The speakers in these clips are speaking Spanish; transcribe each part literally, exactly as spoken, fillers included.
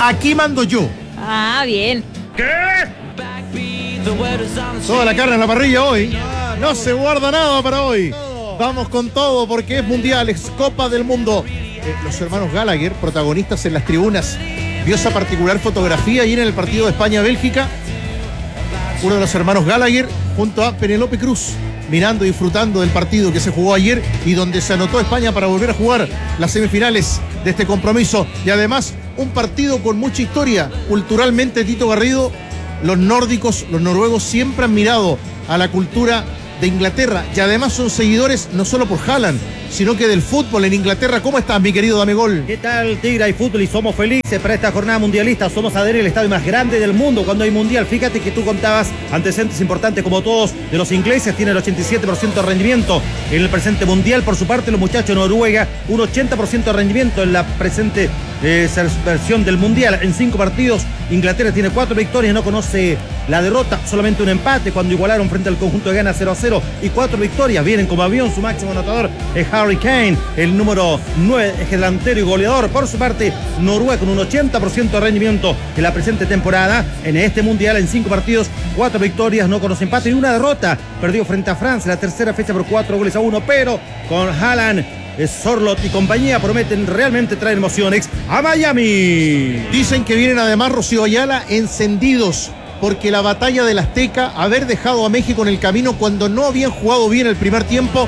Aquí mando yo. Ah, bien. ¿Qué? Toda la carne en la parrilla hoy. No se guarda nada para hoy. Vamos con todo porque es mundial, es Copa del Mundo. Eh, los hermanos Gallagher, protagonistas en las tribunas. Vio esa particular fotografía ayer en el partido de España-Bélgica. Uno de los hermanos Gallagher junto a Penélope Cruz, mirando y disfrutando del partido que se jugó ayer y donde se anotó España para volver a jugar las semifinales de este compromiso. Y además, un partido con mucha historia. Culturalmente, Tito Garrido, los nórdicos, los noruegos siempre han mirado a la cultura de Inglaterra y además son seguidores no solo por Haaland, sino que del fútbol en Inglaterra. ¿Cómo estás, mi querido Dame Gol? ¿Qué tal, Tigre? Hay fútbol y somos felices para esta jornada mundialista. Somos A D N, el estadio más grande del mundo cuando hay mundial. Fíjate que tú contabas antecedentes importantes como todos de los ingleses. Tienen el ochenta y siete por ciento de rendimiento en el presente mundial. Por su parte, los muchachos de Noruega, un ochenta por ciento de rendimiento en la presente eh, versión del mundial. En cinco partidos, Inglaterra tiene cuatro victorias, no conoce la derrota, solamente un empate cuando igualaron frente al conjunto de Ghana cero a cero y cuatro victorias. Vienen como avión, su máximo anotador es Harry Kane, el número nueve, eje delantero y goleador. Por su parte, Noruega con un ochenta por ciento de rendimiento en la presente temporada. En este mundial, en cinco partidos, cuatro victorias, no conoce empate y una derrota. Perdió frente a Francia la tercera fecha por cuatro goles a uno, pero con Haaland, Sorloth y compañía prometen realmente traer emociones a Miami. Dicen que vienen además, Rocío Ayala, encendidos porque la batalla del Azteca, haber dejado a México en el camino cuando no habían jugado bien el primer tiempo,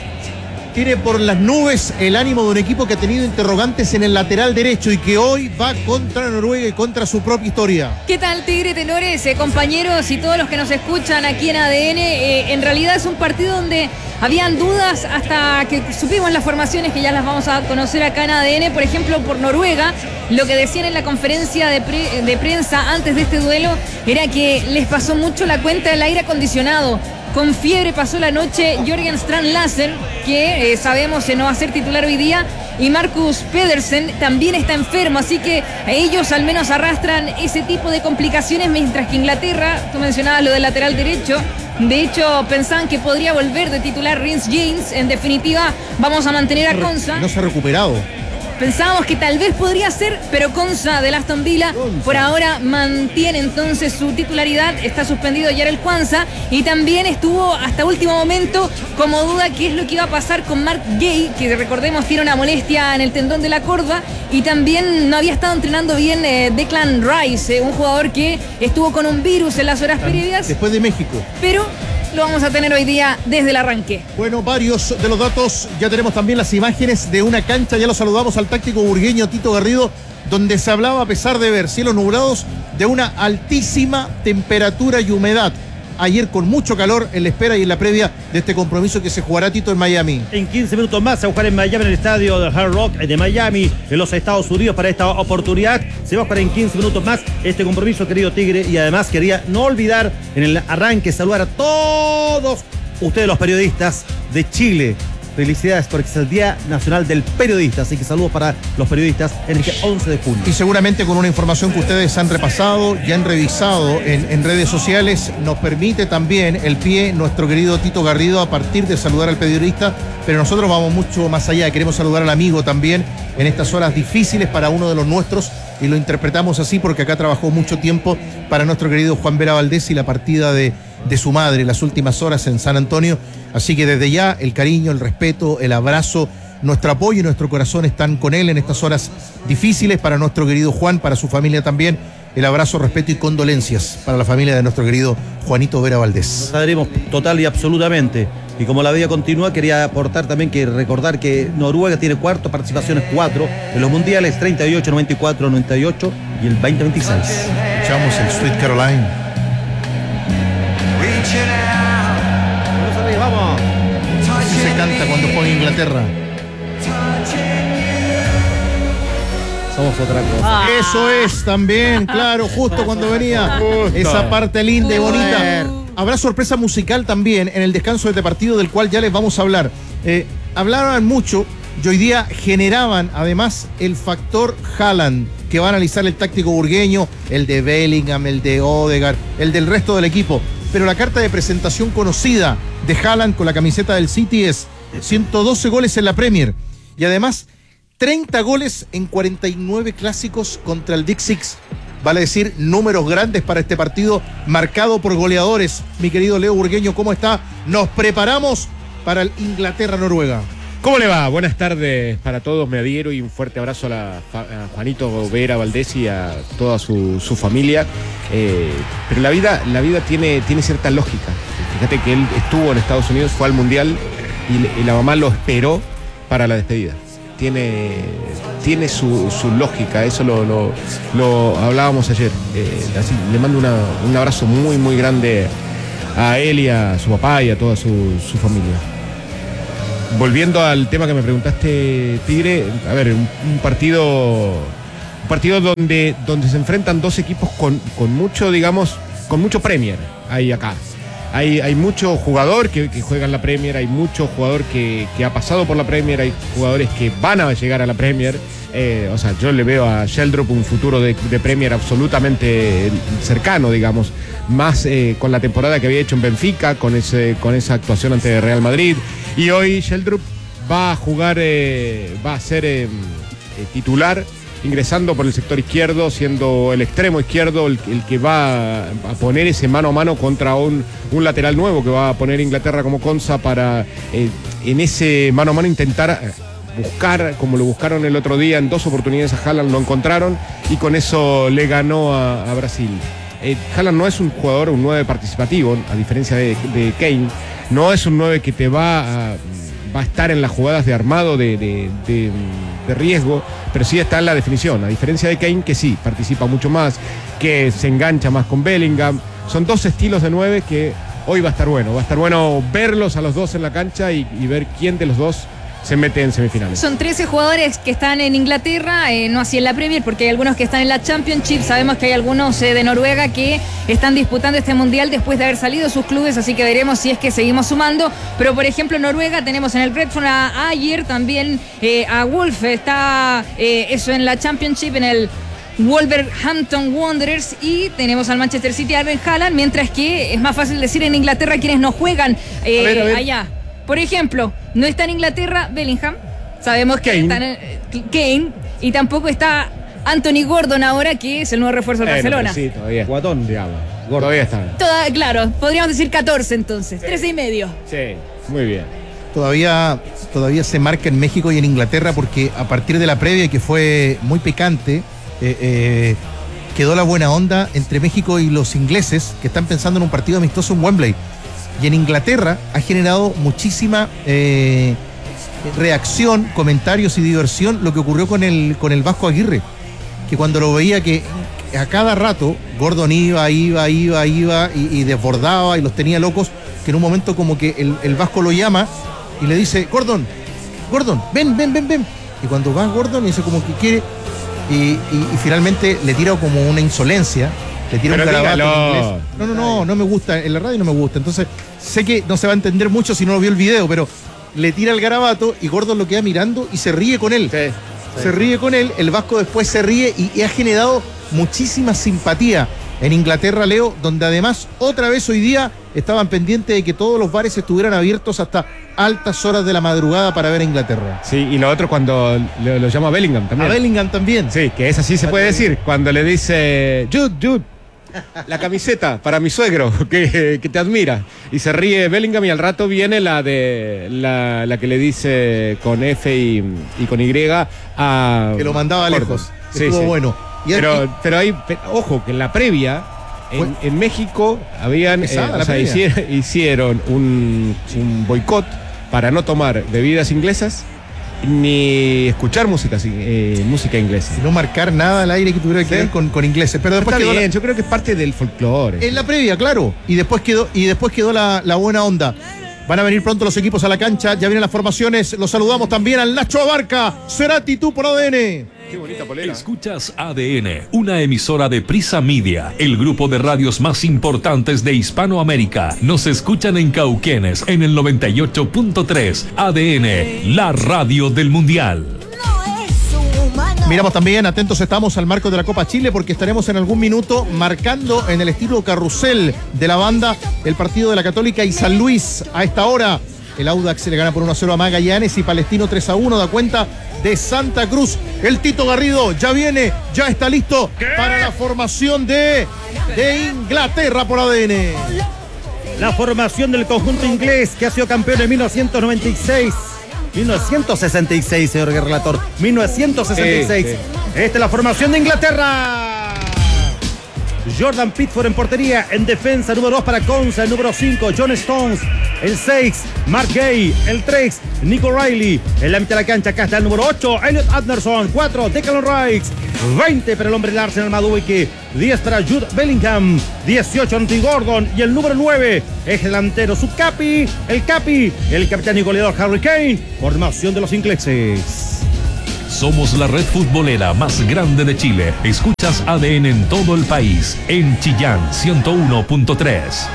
tiene por las nubes el ánimo de un equipo que ha tenido interrogantes en el lateral derecho y que hoy va contra Noruega y contra su propia historia. ¿Qué tal, Tigre, tenores, eh, compañeros y todos los que nos escuchan aquí en A D N? Eh, en realidad es un partido donde habían dudas hasta que supimos las formaciones que ya las vamos a conocer acá en A D N. Por ejemplo, por Noruega, lo que decían en la conferencia de, pre, de prensa antes de este duelo era que les pasó mucho la cuenta del aire acondicionado. Con fiebre pasó la noche Jørgen Strand Larsen, que eh, sabemos eh, no va a ser titular hoy día, y Marcus Pedersen también está enfermo, así que ellos al menos arrastran ese tipo de complicaciones, mientras que Inglaterra, tú mencionabas lo del lateral derecho, de hecho pensaban que podría volver de titular Reece James. En definitiva, vamos a mantener a Konsa. No se ha recuperado. Pensábamos que tal vez podría ser, pero Konsa del Aston Villa por ahora mantiene entonces su titularidad. Está suspendido Jarell Quansah y también estuvo hasta último momento como duda qué es lo que iba a pasar con Mark Gay, que recordemos tiene una molestia en el tendón de la corva, y también no había estado entrenando bien eh, Declan Rice, eh, un jugador que estuvo con un virus en las horas previas. Después de México. Pero lo vamos a tener hoy día desde el arranque. Bueno, varios de los datos. Ya tenemos también las imágenes de una cancha. Ya lo saludamos al táctico burgueño Tito Garrido, donde se hablaba, a pesar de ver cielos nublados, de una altísima temperatura y humedad. Ayer con mucho calor en la espera y en la previa de este compromiso que se jugará, Tito, en Miami. En quince minutos más se va a jugar en Miami, en el estadio del Hard Rock de Miami, en los Estados Unidos, para esta oportunidad. Se va a jugar en quince minutos más este compromiso, querido Tigre. Y además quería no olvidar en el arranque saludar a todos ustedes los periodistas de Chile. Felicidades porque es el Día Nacional del Periodista, así que saludos para los periodistas en el once de junio. Y seguramente con una información que ustedes han repasado y han revisado en, en redes sociales, nos permite también el pie nuestro querido Tito Garrido a partir de saludar al periodista, pero nosotros vamos mucho más allá, queremos saludar al amigo también en estas horas difíciles para uno de los nuestros, y lo interpretamos así porque acá trabajó mucho tiempo para nuestro querido Juan Vera Valdés y la partida de, de su madre las últimas horas en San Antonio. Así que desde ya el cariño, el respeto, el abrazo, nuestro apoyo y nuestro corazón están con él en estas horas difíciles. Para nuestro querido Juan, para su familia también, el abrazo, respeto y condolencias para la familia de nuestro querido Juanito Vera Valdés. Nos adherimos total y absolutamente. Y como la vida continúa, quería aportar también que recordar que Noruega tiene cuarto participaciones, cuatro en los mundiales, treinta y ocho, noventa y cuatro, noventa y ocho y el veinte veintiséis. Escuchamos el Sweet Caroline. Vamos. Así se canta cuando juega Inglaterra. Somos otra cosa. Ah. Eso es también, claro, justo cuando venía esa parte linda y bonita. Habrá sorpresa musical también en el descanso de este partido, del cual ya les vamos a hablar. Eh, hablaban mucho y hoy día generaban además el factor Haaland, que va a analizar el táctico burgueño, el de Bellingham, el de Odegaard, el del resto del equipo. Pero la carta de presentación conocida de Haaland con la camiseta del City es ciento doce goles en la Premier. Y además treinta goles en cuarenta y nueve clásicos contra el Big Six. Vale decir, números grandes para este partido marcado por goleadores. Mi querido Leo Burgueño, ¿cómo está? Nos preparamos para el Inglaterra-Noruega. ¿Cómo le va? Buenas tardes para todos, me adhiero y un fuerte abrazo a, la, a Juanito Vera Valdés y a toda su, su familia. Eh, pero la vida, la vida tiene, tiene cierta lógica. Fíjate que él estuvo en Estados Unidos, fue al Mundial y, y la mamá lo esperó para la despedida. Tiene, tiene su, su lógica, eso lo, lo, lo hablábamos ayer. Eh, así, le mando una, un abrazo muy, muy grande a él y a su papá y a toda su, su familia. Volviendo al tema que me preguntaste, Tigre, a ver, un, un partido un partido donde, donde se enfrentan dos equipos con, con mucho, digamos, con mucho Premier ahí acá. Hay, hay mucho jugador que, que juega en la Premier, hay mucho jugador que, que ha pasado por la Premier, hay jugadores que van a llegar a la Premier. Eh, o sea, yo le veo a Sheldrup un futuro de, de Premier absolutamente cercano, digamos, más eh, con la temporada que había hecho en Benfica, con, ese, con esa actuación ante Real Madrid. Y hoy Sheldrup va a jugar, eh, va a ser eh, eh, titular, ingresando por el sector izquierdo, siendo el extremo izquierdo el, el que va a poner ese mano a mano contra un, un lateral nuevo que va a poner Inglaterra como Konsa para eh, en ese mano a mano intentar buscar, como lo buscaron el otro día en dos oportunidades a Haaland, lo encontraron y con eso le ganó a, a Brasil. Eh, Haaland no es un jugador, un nueve participativo, a diferencia de, de Kane, no es un nueve que te va a, va a estar en las jugadas de armado de, de, de, de riesgo, pero sí está en la definición, a diferencia de Kane, que sí, participa mucho más, que se engancha más con Bellingham. Son dos estilos de nueve que hoy va a estar bueno, va a estar bueno verlos a los dos en la cancha y, y ver quién de los dos se mete en semifinales. Son trece jugadores que están en Inglaterra, eh, no así en la Premier, porque hay algunos que están en la Championship. Sabemos que hay algunos eh, de Noruega que están disputando este Mundial después de haber salido de sus clubes, así que veremos si es que seguimos sumando. Pero, por ejemplo, Noruega tenemos en el Brentford a Ayer, también eh, a Wolf, está eh, eso en la Championship, en el Wolverhampton Wanderers, y tenemos al Manchester City a Erling Haaland, mientras que es más fácil decir en Inglaterra quienes no juegan eh, a ver, a ver. allá. Por ejemplo, no está en Inglaterra Bellingham, sabemos que Kane. está en, Kane, y tampoco está Anthony Gordon ahora, que es el nuevo refuerzo del eh, Barcelona. No, sí, todavía. Guatón, digamos. Gordon. Todavía está. Toda, claro, podríamos decir catorce entonces, sí. trece y medio. Sí, muy bien. Todavía, todavía se marca en México y en Inglaterra porque a partir de la previa, que fue muy picante, eh, eh, quedó la buena onda entre México y los ingleses, que están pensando en un partido amistoso en Wembley. Y en Inglaterra ha generado muchísima eh, reacción, comentarios y diversión lo que ocurrió con el, con el Vasco Aguirre, que cuando lo veía que a cada rato Gordon iba, iba, iba, iba y, y desbordaba y los tenía locos, que en un momento como que el, el Vasco lo llama y le dice: Gordon, Gordon, ven, ven, ven, ven. Y cuando va Gordon, dice como que quiere y, y, y finalmente le tira como una insolencia. Le tira un garabato en inglés. No, no, no, no me gusta. En la radio no me gusta. Entonces, sé que no se va a entender mucho si no lo vio el video, pero le tira el garabato y Gordon lo queda mirando y se ríe con él. Sí, sí. Se ríe con él, el Vasco después se ríe y, y ha generado muchísima simpatía en Inglaterra, Leo, donde además otra vez hoy día estaban pendientes de que todos los bares estuvieran abiertos hasta altas horas de la madrugada para ver a Inglaterra. Sí, y lo otro cuando lo, lo llama Bellingham también. A Bellingham también. Sí, que es así se puede decir. Cuando le dice: Jude, Jude, la camiseta para mi suegro, que, que te admira. Y se ríe Bellingham y al rato viene la de la, la que le dice con F y, y con Y a... Que lo mandaba Corto. lejos. Que Sí, estuvo sí. bueno. Y Pero, aquí, pero hay, ojo, que en la previa, en, en México, habían, eh, Pesada la o sea, previa. hicieron, hicieron un, un boicot para no tomar bebidas inglesas ni escuchar música, eh, música inglesa. no marcar nada al aire que tuviera que Sí. ver con, con ingleses. Pero después Está quedó bien, la, yo creo que es parte del folclore. en la previa, claro. Y después quedó, y después quedó la, la buena onda. Van a venir pronto los equipos a la cancha, ya vienen las formaciones. Los saludamos también al Nacho Abarca. Cerati, tú por A D N. Qué bonita polera. Escuchas A D N, una emisora de Prisa Media, el grupo de radios más importantes de Hispanoamérica. Nos escuchan en Cauquenes en el noventa y ocho punto tres. A D N, la radio del Mundial. Miramos también, atentos estamos al marco de la Copa Chile, porque estaremos en algún minuto marcando en el estilo carrusel de la banda el partido de la Católica y San Luis. A esta hora el Audax se le gana por uno a cero a Magallanes y Palestino tres a uno, da cuenta de Santa Cruz. El Tito Garrido ya viene, ya está listo para la formación de, de Inglaterra por A D N. La formación del conjunto inglés que ha sido campeón en mil novecientos noventa y seis. mil novecientos sesenta y seis, señor relator. mil novecientos sesenta y seis. Sí, sí. Esta es la formación de Inglaterra. Jordan Pickford en portería. En defensa, número dos para Konsa. El número cinco, John Stones. El seis, Mark Gay. El tres, Nico Riley. En la mitad de la cancha, acá está el número ocho, Elliot Anderson. cuatro, Declan Rice. veinte para el hombre del Arsenal, Madueke. diez para Jude Bellingham. dieciocho, Anthony Gordon. Y el número nueve es delantero, su capi. El capi, el capitán y goleador Harry Kane. Formación de los ingleses. Somos la red futbolera más grande de Chile. Escuchas A D N en todo el país. En Chillán, ciento uno punto tres.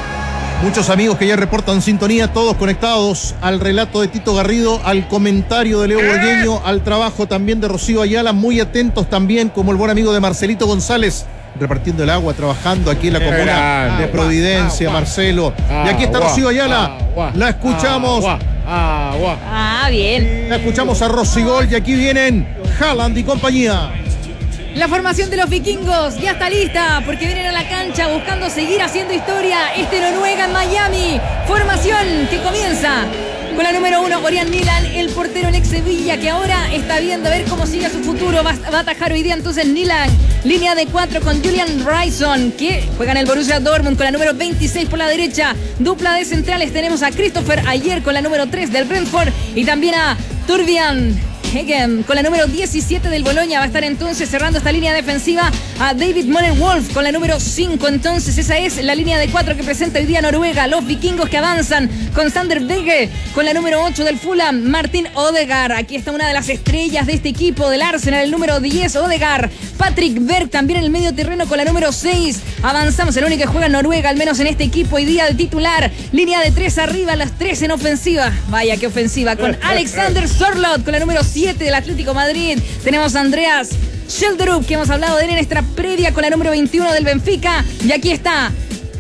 Muchos amigos que ya reportan sintonía, todos conectados al relato de Tito Garrido, al comentario de Leo Borgueño, al trabajo también de Rocío Ayala, muy atentos también, como el buen amigo de Marcelito González, repartiendo el agua, trabajando aquí en la comuna de Providencia, Marcelo. Y aquí está Rocío Ayala, la escuchamos. Agua. Ah, bien. La escuchamos a Rosigol y aquí vienen Haaland y compañía. La formación de los vikingos ya está lista porque vienen a la cancha buscando seguir haciendo historia. Este Noruega en Miami. Formación que comienza con la número uno, Orián Nilan, el portero en ex Sevilla, que ahora está viendo a ver cómo sigue su futuro. Va, va a atajar hoy día entonces Nilan. Línea de cuatro con Julian Ryson, que juega en el Borussia Dortmund con la número veintiséis por la derecha. Dupla de centrales tenemos a Christopher Ayer con la número tres del Brentford y también a Torbjörn Hegem con la número diecisiete del Boloña. Va a estar entonces cerrando esta línea defensiva a David Moller-Wolf con la número cinco. Entonces esa es la línea de cuatro que presenta hoy día Noruega. Los vikingos que avanzan con Sander Berge con la número ocho del Fulham, Martin Odegaard. Aquí está una de las estrellas de este equipo del Arsenal, el número diez, Odegaard. Patrick Berg también en el medio terreno con la número seis. Avanzamos, el único que juega en Noruega, al menos en este equipo hoy día de titular. Línea de tres arriba, las tres en ofensiva. Vaya qué ofensiva, con Alexander Sørloth con la número siete del Atlético Madrid. Tenemos a Andreas Schjelderup, que hemos hablado de él en nuestra previa, con la número veintiuno del Benfica. Y aquí está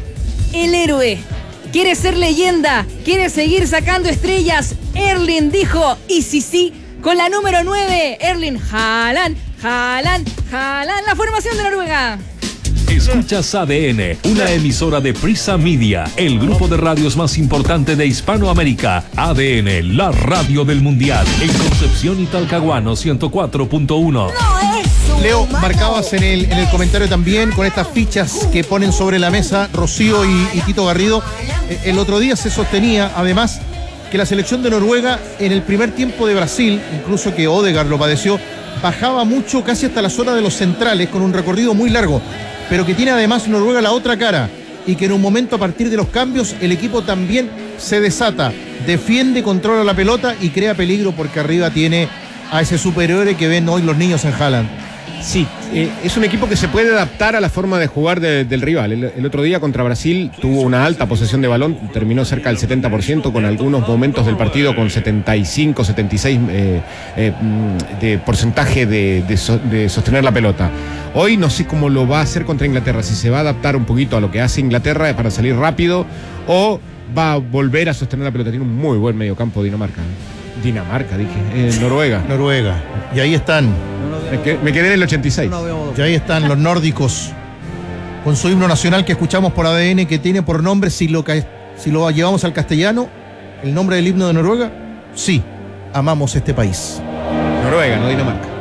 el héroe. Quiere ser leyenda, quiere seguir sacando estrellas. Erling dijo, y sí, sí, con la número nueve, Erling Haaland, Haaland, Haaland, la formación de Noruega. Escuchas A D N, una emisora de Prisa Media, el grupo de radios más importante de Hispanoamérica. A D N, la radio del mundial, en Concepción y Talcahuano, ciento cuatro punto uno. Leo, marcabas en el, en el comentario también con estas fichas que ponen sobre la mesa Rocío y, y Tito Garrido. El otro día se sostenía, además, que la selección de Noruega en el primer tiempo de Brasil, incluso que Odegaard lo padeció, bajaba mucho casi hasta la zona de los centrales con un recorrido muy largo, pero que tiene además Noruega la otra cara y que en un momento a partir de los cambios el equipo también se desata, defiende, controla la pelota y crea peligro porque arriba tiene a ese superhéroe que ven hoy los niños en Haaland. Sí, eh, es un equipo que se puede adaptar a la forma de jugar de, del rival. El, el otro día contra Brasil tuvo una alta posesión de balón, terminó cerca del setenta por ciento, con algunos momentos del partido con setenta y cinco, setenta y seis eh, eh, de porcentaje de, de, so, de sostener la pelota. Hoy no sé cómo lo va a hacer contra Inglaterra, si se va a adaptar un poquito a lo que hace Inglaterra para salir rápido o va a volver a sostener la pelota. Tiene un muy buen mediocampo Dinamarca. Dinamarca, dije, eh, Noruega. Noruega. Y ahí están. Me quedé en el ochenta y seis. Y ahí están los nórdicos con su himno nacional que escuchamos por A D N, que tiene por nombre, si lo, si lo llevamos al castellano, el nombre del himno de Noruega, sí, amamos este país. Noruega, no Dinamarca.